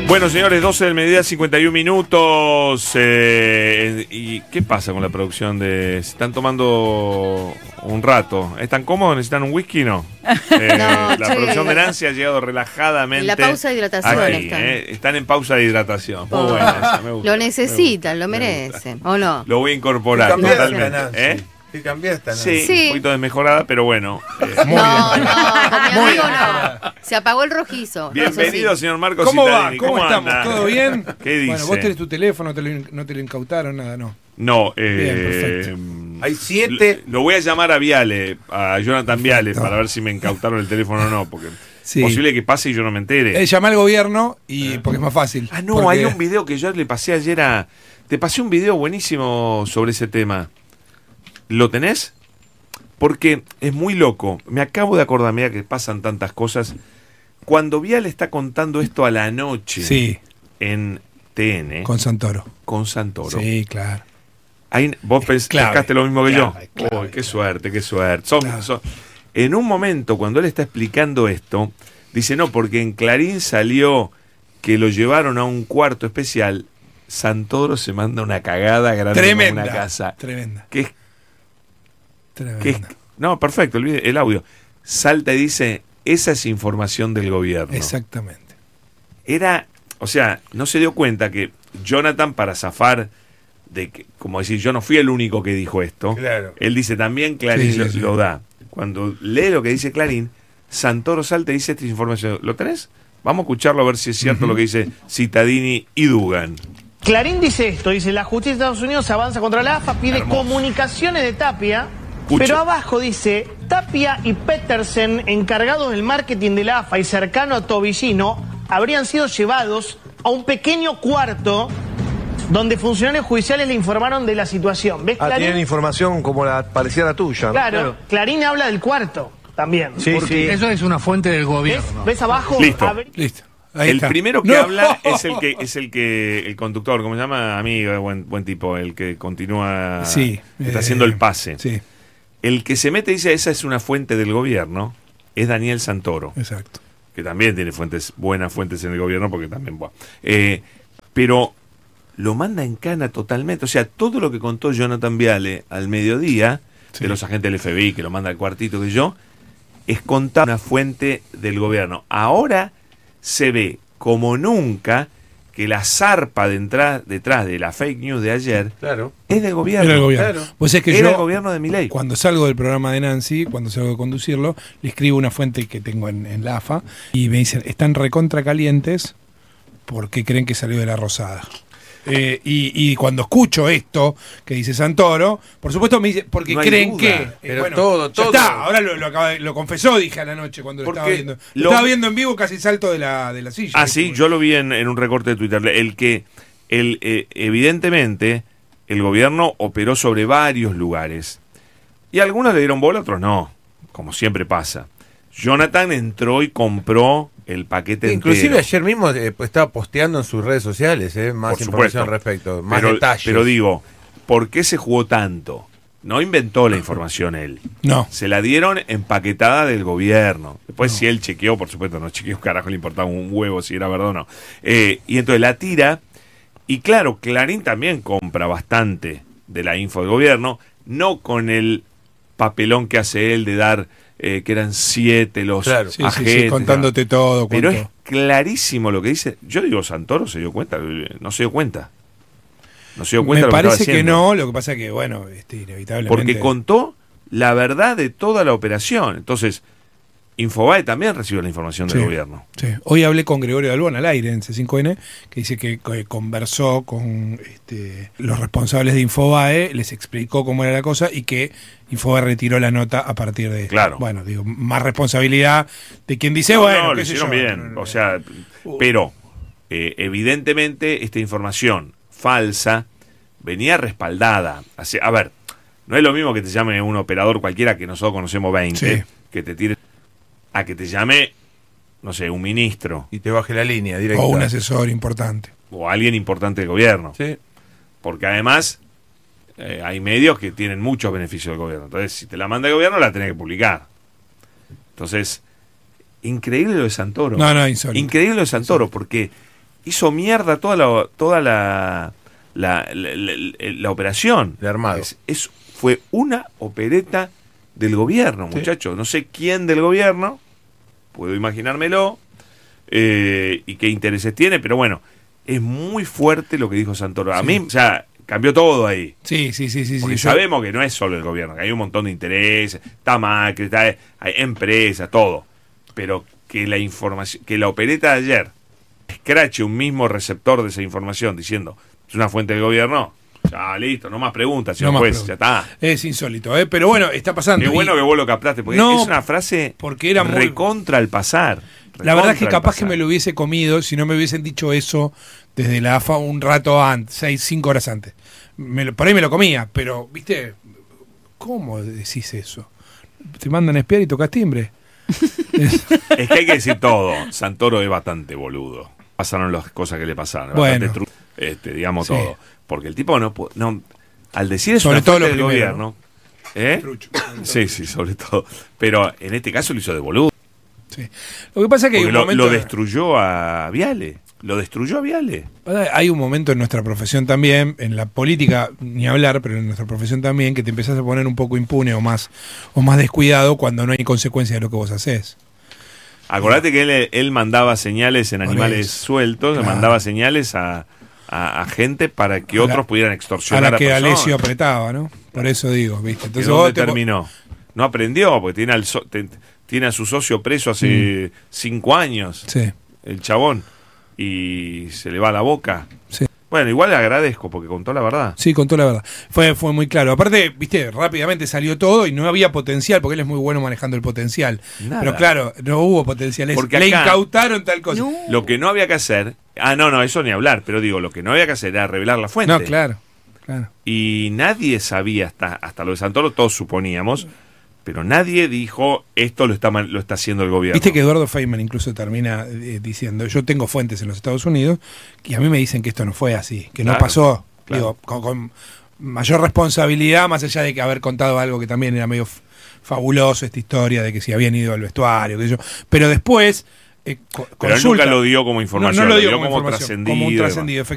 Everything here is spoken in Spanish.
Bueno, señores, 12 del mediodía, 51 minutos. ¿Y qué pasa con la producción de...? ¿Se están tomando un rato? ¿Están cómodos? ¿Necesitan un whisky? No. La producción de Nancy ha llegado relajadamente. En la pausa de hidratación aquí, están. Están en pausa de hidratación. Muy buena esa, me gusta. Lo necesitan, lo merecen, ¿o no? Lo voy a incorporar totalmente. Sí, cambiaste, ¿no? Sí, Sí. un poquito desmejorada, pero bueno. No, con mi amigo no. Se apagó el rojizo. Bienvenido, eso sí. señor Marcos ¿Cómo Cittadini. va? ¿Cómo estamos? anda? ¿Todo bien? ¿Qué dice? Bueno, vos tenés tu teléfono, no te lo incautaron, nada, ¿no? No, Bien, perfecto. Hay 7. Lo voy a llamar a Viale, a Jonathan Viale, para ver si me incautaron el teléfono o no, porque Sí. posible que pase y yo no me entere. Llama al gobierno y porque es más fácil. Ah, no, Porque- hay un video que yo le pasé ayer a... Te pasé un video buenísimo sobre ese tema. ¿Lo tenés? Porque es muy loco. Me acabo de acordar, mira que pasan tantas cosas. Cuando Viale está contando esto a la noche Sí, en TN con Santoro. con Santoro. Sí, claro. Vos clave. pescaste lo mismo que yo. Clave. Uy, qué suerte, qué suerte. Claro. En un momento, cuando él está explicando esto, dice, no, porque en Clarín salió que lo llevaron a un cuarto especial. Santoro se manda una cagada grande Tremenda. como una casa. Tremenda. Que es, Tremenda. no, perfecto, el audio. Salta y dice, esa es información del gobierno. Exactamente. Era, o sea, no se dio cuenta que Jonathan, para zafar de que, como decir, yo no fui el único que dijo esto. Claro. Él dice también Clarín Sí. lo da. Cuando lee lo que dice Clarín, Santoro salta y dice esta información. ¿Lo tenés? Vamos a escucharlo a ver si es cierto lo que dice Cittadini y Dugan. Clarín dice esto, dice, la justicia de Estados Unidos avanza contra la AFA, pide comunicaciones de Tapia, Escucha. pero abajo dice, Tapia y Petersen, encargados del marketing de la AFA y cercano a Tobillino, habrían sido llevados a un pequeño cuarto donde funcionarios judiciales le informaron de la situación. ¿Ves, Clarín? Tienen información como la parecida a la tuya, ¿no? Claro, Clarín habla del cuarto también. Sí, sí. Eso es una fuente del ¿Ves? gobierno. ¿Ves abajo? Listo. Listo. Ahí El está. primero que No. habla es el conductor, ¿cómo se llama? Amigo, buen tipo, el que continúa, Sí. está haciendo el pase. Sí, El que se mete y dice, esa es una fuente del gobierno, es Daniel Santoro. exacto. Que también tiene buenas fuentes en el gobierno, porque también, bueno. Pero lo manda en cana totalmente. O sea, todo lo que contó Jonathan Viale al mediodía, Sí. de los agentes del FBI, que lo manda al cuartito que yo, es contar una fuente del gobierno. Ahora se ve como nunca que la zarpa detrás de la fake news de ayer Claro. es del gobierno. Era el gobierno. Claro. Pues es que Era el yo, gobierno de Milei. cuando salgo del programa de Nancy, cuando salgo de conducirlo, le escribo una fuente que tengo en la AFA y me dicen, están recontra calientes porque creen que salió de la Rosada. Y cuando escucho esto que dice Santoro, por supuesto me dice, porque No hay creen duda, que... pero ya todo. está, ahora lo confesó, dije a la noche cuando lo Porque estaba viendo. Lo lo- estaba viendo en vivo, casi salto de la silla. Ah, sí, yo lo vi en un recorte de Twitter. Evidentemente, el gobierno operó sobre varios lugares. Y algunos le dieron bola, otros no, como siempre pasa. Jonathan entró y compró el paquete Inclusive entero. ayer mismo estaba posteando en sus redes sociales más Por información supuesto. al respecto, más pero, detalles. Pero digo, ¿por qué se jugó tanto? No inventó la información él. No. Se la dieron empaquetada del gobierno. Después, si él chequeó, por supuesto, no chequeó, carajo, le importaba un huevo si era verdad o no. Y entonces la tira. Y claro, Clarín también compra bastante de la info del gobierno, no con el papelón que hace él de dar que eran 7 los Claro. Sí, agentes. contándote todo. Pero cuánto- es clarísimo lo que dice. Yo digo, Santoro se dio cuenta, no se dio cuenta. No se dio cuenta Me de lo que parece estaba que haciendo. no, lo que pasa que, bueno, inevitablemente... Porque contó la verdad de toda la operación. Entonces, Infobae también recibió la información del Sí. gobierno. Sí. Hoy hablé con Gregorio Dalbón al aire en C5N, que dice que conversó con los responsables de Infobae, les explicó cómo era la cosa y que Infobae retiró la nota a partir de... Claro. Bueno, digo, más responsabilidad de quien dice, No, bueno, no, qué lo sé hicieron yo. bien. O sea, pero evidentemente esta información falsa venía respaldada. A ver, no es lo mismo que te llame un operador cualquiera, que nosotros conocemos 20, Sí. que te tire a que te llame, no sé, un ministro Y te baje la línea directa. O un asesor importante. o alguien importante del gobierno. Sí. Porque además hay medios que tienen muchos beneficios del gobierno. Entonces, si te la manda el gobierno, la tenés que publicar. Entonces, increíble lo de Santoro. No, insólito. Increíble lo de Santoro, porque hizo mierda toda la operación. De armado. Fue una opereta del gobierno, Sí. muchachos. No sé quién del gobierno, puedo imaginármelo, y qué intereses tiene, pero bueno, es muy fuerte lo que dijo Santoro. A Sí. mí, o sea, cambió todo ahí. Sí. Porque Sí, sabemos que no es solo el gobierno, que hay un montón de intereses, está Macri, hay empresas, todo. Pero que la información, que la opereta de ayer escrache un mismo receptor de esa información diciendo es una fuente del gobierno, ya listo, no más preguntas, señor No más juez, preguntas. ya está. Es insólito, pero bueno, está pasando. Qué bueno Y que vos lo captaste, porque No, es una frase porque era muy- recontra al pasar. la verdad es que recontra al capaz que pasar. me lo hubiese comido si no me hubiesen dicho eso desde la AFA un rato antes, 5 horas antes. Por ahí me lo comía, pero, ¿viste? ¿Cómo decís eso? Te mandan a espiar y tocas timbre. Es que hay que decir todo. Santoro es bastante boludo. Pasaron las cosas que le pasaron. Bueno. Digamos Sí. todo. Porque el tipo no, al decir eso Sobre todo lo del primero, gobierno. ¿Eh? Trucho. Sí, sobre todo. Pero en este caso lo hizo de boludo. Sí. Lo que pasa es que hay Porque un momento... lo destruyó a Viale. Lo destruyó a Viale. Hay un momento en nuestra profesión también, en la política ni hablar, pero en nuestra profesión también, que te empezás a poner un poco impune o más descuidado cuando no hay consecuencia de lo que vos haces. Acordate que él mandaba señales en Por animales eso. sueltos, le Claro. mandaba señales a gente para que otros pudieran A extorsionar la a que personas. Alessio apretaba, ¿no? Por eso digo, ¿viste? ¿Y Entonces dónde vos te terminó? No aprendió, porque tiene a su socio preso hace 5 años, Sí, el chabón, y se le va la boca. sí. Bueno, igual le agradezco, porque contó la verdad. Sí, contó la verdad. Fue muy claro. Aparte, viste, rápidamente salió todo y no había potencial, porque él es muy bueno manejando el potencial. Nada. Pero claro, no hubo potencial. Porque Le acá- incautaron tal cosa. No. Lo que no había que hacer... no, eso ni hablar, pero digo, lo que no había que hacer era revelar la fuente. No, claro. Y nadie sabía, hasta lo de Santoro, todos suponíamos, pero nadie dijo, esto lo está haciendo el gobierno. Viste que Eduardo Feynman incluso termina diciendo, yo tengo fuentes en los Estados Unidos y a mí me dicen que esto no fue así, que no Claro, pasó. claro. Digo, con mayor responsabilidad, más allá de que haber contado algo que también era medio fabuloso, esta historia de que si habían ido al vestuario, que yo. Pero después... Pero él consulta. nunca lo dio como información, No lo dio lo dio como como información, trascendido. como un trascendido,